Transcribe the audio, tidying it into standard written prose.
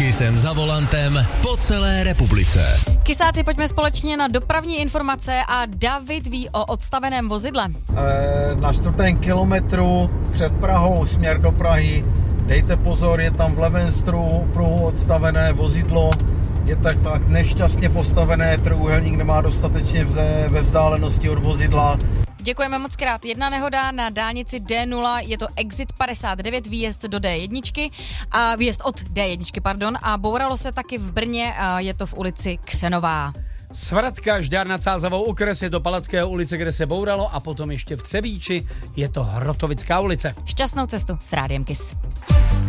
Kysem za volantem po celé republice. Kysáci, pojďme společně na dopravní informace a David ví o odstaveném vozidle. Na 4. kilometru před Prahou směr do Prahy, dejte pozor, je tam v levém pruhu odstavené vozidlo, je tak nešťastně postavené, trojúhelník nemá dostatečně ve vzdálenosti od vozidla. Děkujeme moc krát. Jedna nehoda na dálnici D0, je to exit 59, výjezd do D1 a výjezd od D1, pardon, a bouralo se taky v Brně, je to v ulici Křenová. Svratka, Žďár nad Sázavou okres, je do Palackého ulice, kde se bouralo, a potom ještě v Třebíči je to Hrotovická ulice. Šťastnou cestu s Rádiem Kiss.